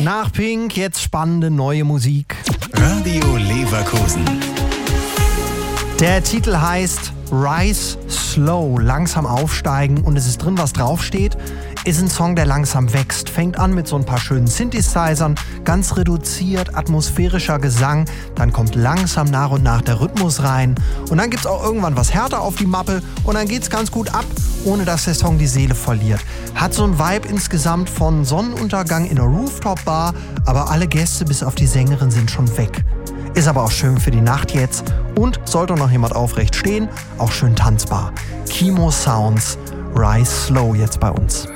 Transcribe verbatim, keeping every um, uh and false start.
Nach Pink jetzt spannende neue Musik. Radio Leverkusen. Der Titel heißt Rise Slow, langsam aufsteigen, und es ist drin, was draufsteht. Ist ein Song, der langsam wächst. Fängt an mit so ein paar schönen Synthesizern, ganz reduziert, atmosphärischer Gesang. Dann kommt langsam nach und nach der Rhythmus rein. Und dann gibt's auch irgendwann was härter auf die Mappe. Und dann geht's ganz gut ab, ohne dass der Song die Seele verliert. Hat so ein Vibe insgesamt von Sonnenuntergang in einer Rooftop-Bar. Aber alle Gäste bis auf die Sängerin sind schon weg. Ist aber auch schön für die Nacht jetzt. Und sollte noch jemand aufrecht stehen, auch schön tanzbar. Kimo Sounds, Rise Slow jetzt bei uns.